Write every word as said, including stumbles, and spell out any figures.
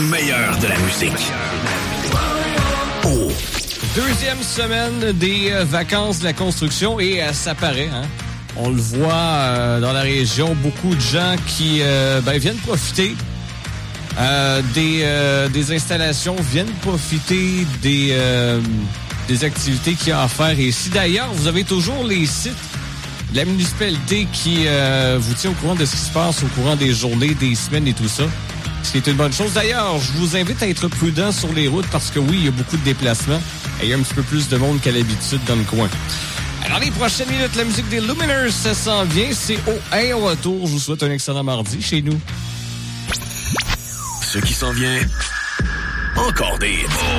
meilleur de la musique. Oh. Deuxième semaine des euh, vacances de la construction et euh, ça paraît, hein? On le voit euh, dans la région, beaucoup de gens qui euh, ben, viennent profiter euh, des, euh, des installations, viennent profiter des, euh, des activités qu'il y a à faire. Et si d'ailleurs, vous avez toujours les sites de la municipalité qui euh, vous tient au courant de ce qui se passe au courant des journées, des semaines et tout ça, ce qui est une bonne chose. D'ailleurs, je vous invite à être prudent sur les routes parce que oui, il y a beaucoup de déplacements et il y a un petit peu plus de monde qu'à l'habitude dans le coin. Alors, les prochaines minutes, la musique des Luminers, ça s'en vient. C'est au et au retour. Je vous souhaite un excellent mardi chez nous. Ce qui s'en vient, encore des hits.